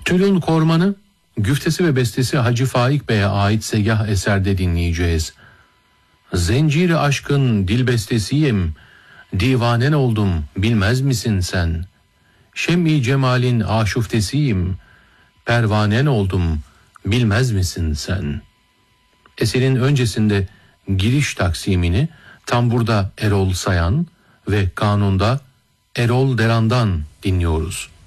Tülün Korman'ı, güftesi ve bestesi Hacı Faik Bey'e ait segah eserde dinleyeceğiz. Zenciri aşkın dil bestesiyim, divanen oldum bilmez misin sen? Şem-i cemalin aşuftesiyim, pervanen oldum bilmez misin sen? Eserin öncesinde giriş taksimini tamburda Erol Sayan ve kanunda Erol Deran'dan dinliyoruz.